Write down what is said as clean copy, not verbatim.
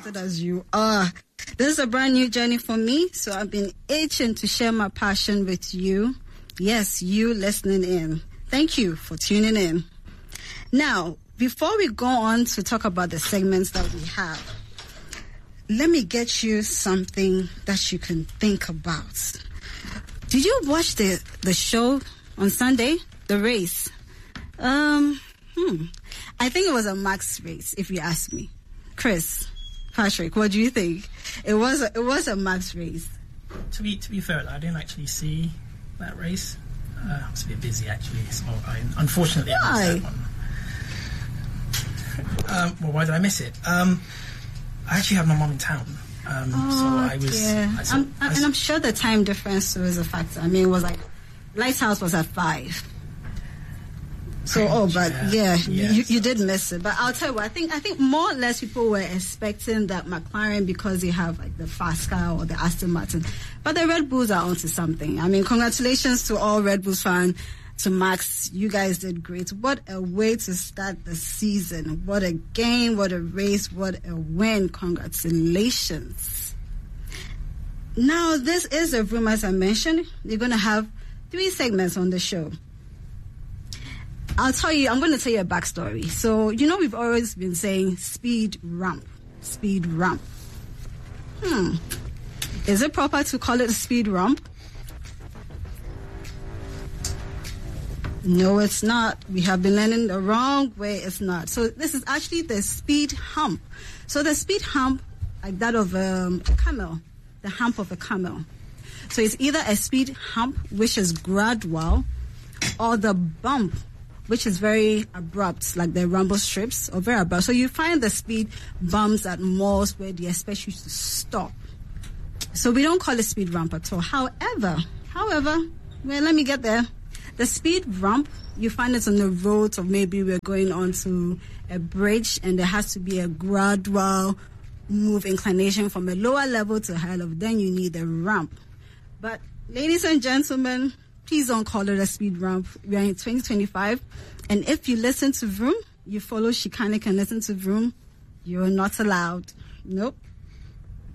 excited as you are. This is a brand new journey for me, so I've been itching to share my passion with you. Yes, you listening in. Thank you for tuning in. Now, before we go on to talk about the segments that we have, let me get you something that you can think about. Did you watch the show on Sunday, the race? I think it was a max race, if you ask me. Chris, Patrick, what do you think? It was a max race. To be fair, I didn't actually see that race. I was a bit busy actually, so unfortunately I missed that one. Well, why did I miss it? I actually had my mom in town. So I was... Yeah. And I'm sure the time difference was a factor. I mean, it was like, Lighthouse was at 5. So, you did miss it. But I'll tell you what, I think more or less people were expecting that McLaren, because they have like the fast car or the Aston Martin. But the Red Bulls are onto something. I mean, congratulations to all Red Bulls fans, to Max. You guys did great. What a way to start the season. What a game, what a race, what a win. Congratulations. Now, this is a room, as I mentioned. You're going to have 3 segments on the show. I'm going to tell you a backstory. So, we've always been saying speed ramp. Is it proper to call it a speed ramp? No, it's not. We have been learning the wrong way. It's not. So this is actually the speed hump. So the speed hump, like that of a camel, the hump of a camel. So it's either a speed hump, which is gradual, or the bump, which is very abrupt, like the rumble strips, or very abrupt. So you find the speed bumps at malls where they expect you to stop. So we don't call it speed ramp at all. However, well, let me get there. The speed ramp, you find it on the roads, or maybe we're going onto a bridge and there has to be a gradual move inclination from a lower level to a higher level. Then you need a ramp. But ladies and gentlemen, please don't call it a speed ramp. We are in 2025. And if you listen to Vroom, you follow Chicanic and listen to Vroom, you're not allowed. Nope.